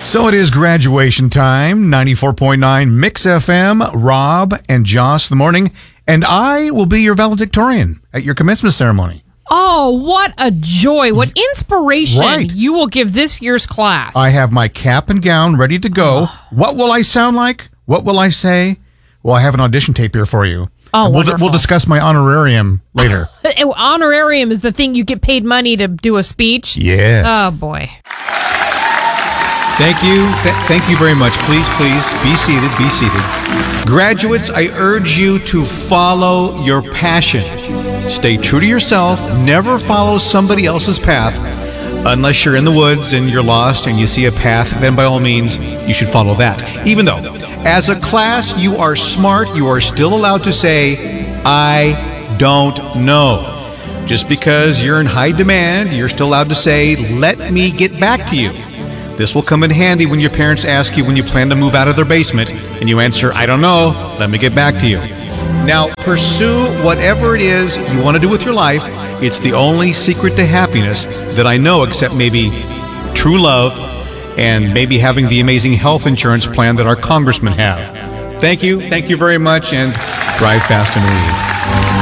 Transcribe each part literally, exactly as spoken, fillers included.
So it is graduation time, ninety-four point nine Mix F M, Rob and Joss in the morning, and I will be your valedictorian at your commencement ceremony. Oh, what a joy. What inspiration Right. you will give this year's class. I have my cap and gown ready to go. What will I sound like? What will I say? Well, I have an audition tape here for you. Oh, And we'll, wonderful. we'll discuss my honorarium later. Honorarium is the thing you get paid money to do a speech. Yes. Oh, boy. Thank you. Th- thank you very much. Please, please, be seated, be seated. Graduates, I urge you to follow your passion. Stay true to yourself. Never follow somebody else's path. Unless you're in the woods and you're lost and you see a path, then by all means, you should follow that. Even though, as a class, you are smart, you are still allowed to say, I don't know. Just because you're in high demand, you're still allowed to say, let me get back to you. This will come in handy when your parents ask you when you plan to move out of their basement and you answer, I don't know, let me get back to you. Now, pursue whatever it is you want to do with your life. It's the only secret to happiness that I know, except maybe true love and maybe having the amazing health insurance plan that our congressmen have. Thank you. Thank you very much, and drive fast and leave.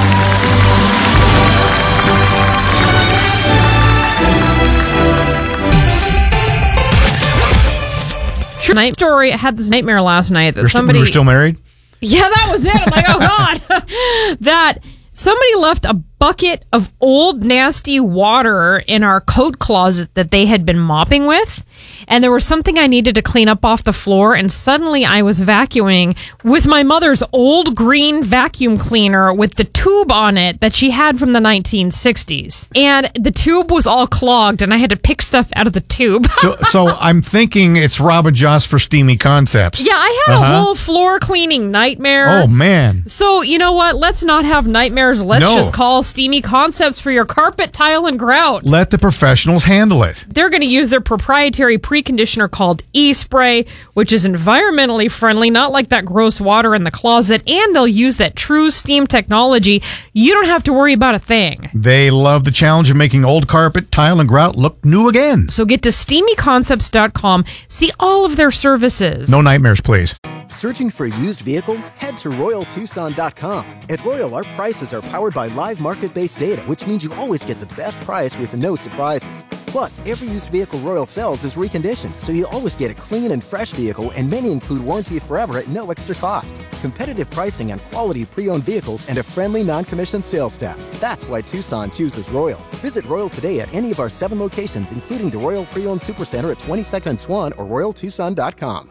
Night story. I had this nightmare last night that You're st- somebody. we were still married? Yeah, that was it. I'm like, oh, God. That somebody left a bucket of old, nasty water in our coat closet that they had been mopping with. And there was something I needed to clean up off the floor. And suddenly I was vacuuming with my mother's old green vacuum cleaner with the tube on it that she had from the nineteen sixties. And the tube was all clogged and I had to pick stuff out of the tube. So, so I'm thinking it's Rob and Joss for Steamy Concepts. Yeah, I had Uh-huh. a whole floor cleaning nightmare. Oh, man. So, you know what? Let's not have nightmares. Let's No. just call Steamy Concepts for your carpet, tile, and grout. Let the professionals handle it. They're going to use their proprietary preconditioner called E-Spray, which is environmentally friendly, not like that gross water in the closet, and they'll use that true steam technology. You don't have to worry about a thing. They love the challenge of making old carpet, tile, and grout look new again. So get to steamy concepts dot com, see all of their services. No nightmares, please. Searching for a used vehicle? Head to Royal Tucson dot com. At Royal, our prices are powered by live market-based data, which means you always get the best price with no surprises. Plus, every used vehicle Royal sells is reconditioned, so you always get a clean and fresh vehicle, and many include warranty forever at no extra cost. Competitive pricing on quality pre-owned vehicles and a friendly non-commissioned sales staff. That's why Tucson chooses Royal. Visit Royal today at any of our seven locations, including the Royal Pre-Owned Supercenter at twenty-second and Swan or Royal Tucson dot com.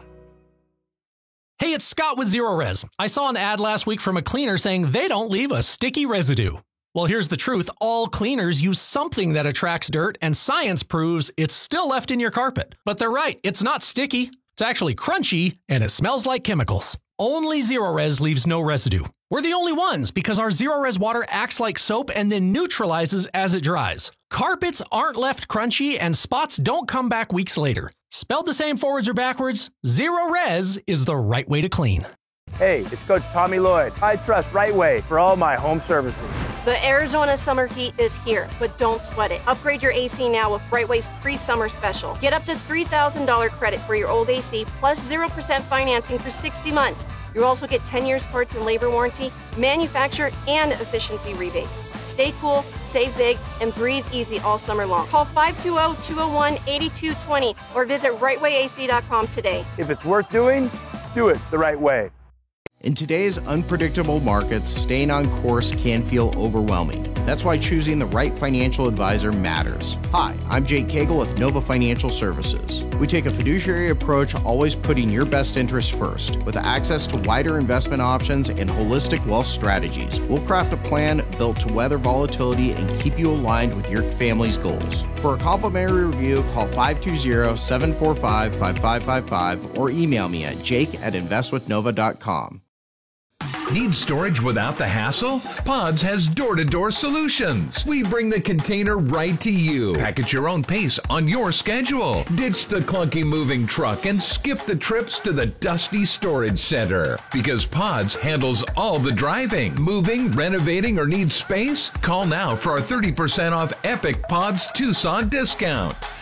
Hey, it's Scott with Zero Res. I saw an ad last week from a cleaner saying they don't leave a sticky residue. Well, here's the truth. All cleaners use something that attracts dirt, and science proves it's still left in your carpet. But they're right. It's not sticky. It's actually crunchy, and it smells like chemicals. Only Zero Res leaves no residue. We're the only ones because our Zero Res water acts like soap and then neutralizes as it dries. Carpets aren't left crunchy, and spots don't come back weeks later. Spelled the same forwards or backwards, Zero Res is the right way to clean. Hey, it's Coach Tommy Lloyd. I trust Right Way for all my home services. The Arizona summer heat is here, but don't sweat it. Upgrade your A C now with Right Way's pre-summer special. Get up to three thousand dollars credit for your old A C plus zero percent financing for sixty months. You'll also get ten years parts and labor warranty, manufacturer, and efficiency rebates. Stay cool, save big, and breathe easy all summer long. Call five two zero, two zero one, eight two two zero or visit right way A C dot com today. If it's worth doing, do it the right way. In today's unpredictable markets, staying on course can feel overwhelming. That's why choosing the right financial advisor matters. Hi, I'm Jake Cagle with Nova Financial Services. We take a fiduciary approach, always putting your best interests first. With access to wider investment options and holistic wealth strategies, we'll craft a plan built to weather volatility and keep you aligned with your family's goals. For a complimentary review, call five two zero, seven four five, five five five five or email me at jake at invest with nova dot com. Need storage without the hassle? Pods has door-to-door solutions. We bring the container right to you. Pack at your own pace on your schedule. Ditch the clunky moving truck and skip the trips to the dusty storage center. Because Pods handles all the driving, moving, renovating, or needs space? Call now for our thirty percent off Epic Pods Tucson discount.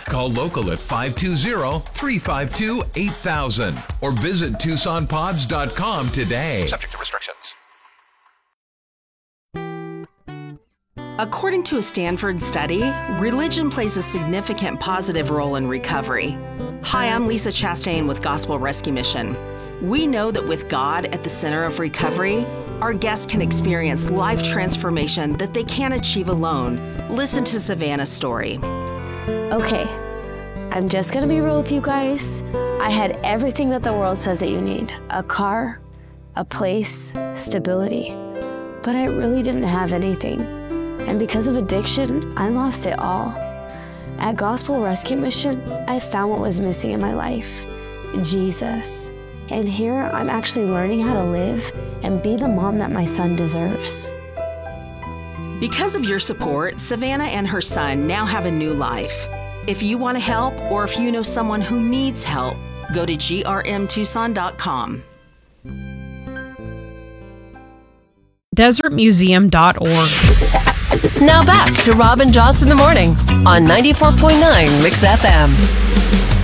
Call local at five two zero, three five two, eight thousand or visit Tucson Pods dot com today. Subject to restrictions. According to a Stanford study, religion plays a significant positive role in recovery. Hi, I'm Lisa Chastain with Gospel Rescue Mission. We know that with God at the center of recovery, our guests can experience life transformation that they can't achieve alone. Listen to Savannah's story. Okay, I'm just gonna be real with you guys. I had everything that the world says that you need. A car, a place, stability. But I really didn't have anything. And because of addiction, I lost it all. At Gospel Rescue Mission, I found what was missing in my life, Jesus. And here I'm actually learning how to live and be the mom that my son deserves. Because of your support, Savannah and her son now have a new life. If you want to help or if you know someone who needs help, go to G R M Tucson dot com. desert museum dot org. Now back to Rob and Joss in the morning on ninety-four point nine Mix F M.